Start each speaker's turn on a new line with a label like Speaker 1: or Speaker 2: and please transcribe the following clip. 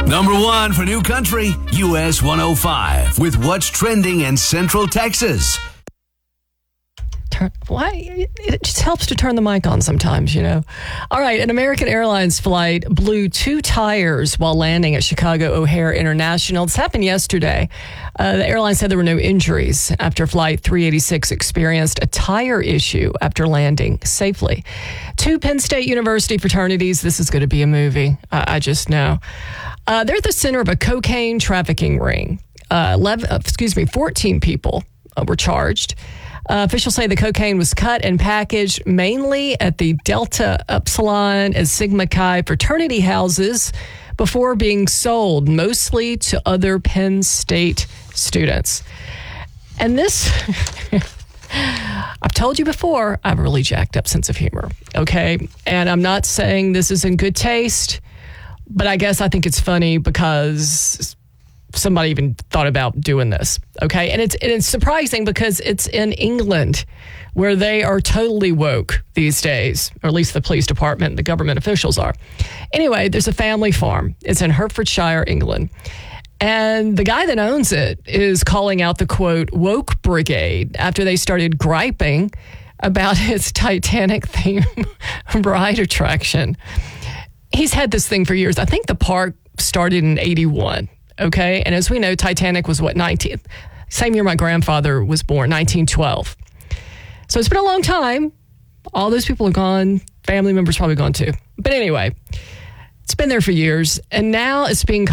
Speaker 1: Number 1 for New Country, US 105, with what's trending in Central Texas.
Speaker 2: Why? It just helps to turn the mic on sometimes, you know. All right, an American Airlines flight blew 2 tires while landing at Chicago O'Hare International. This happened yesterday. The airline said there were no injuries after Flight 386 experienced a tire issue after landing safely. 2 Penn State University fraternities. This is going to be a movie. I just know. They're at the center of a cocaine trafficking ring. 14 people were charged. Officials say the cocaine was cut and packaged mainly at the Delta Upsilon and Sigma Chi fraternity houses before being sold mostly to other Penn State students. And this, I've told you before, I have a really jacked up sense of humor, okay? And I'm not saying this is in good taste, but I guess I think it's funny because somebody even thought about doing this, okay? And it's surprising because it's in England where they are totally woke these days, or at least the police department and the government officials are. Anyway, there's a family farm. It's in Hertfordshire, England. And the guy that owns it is calling out the, quote, woke brigade after they started griping about his Titanic theme ride attraction. He's had this thing for years. I think the park started in 81. Okay, and as we know, Titanic was same year my grandfather was born, 1912. So it's been a long time. All those people are gone. Family members probably gone too. But anyway, it's been there for years, and now it's being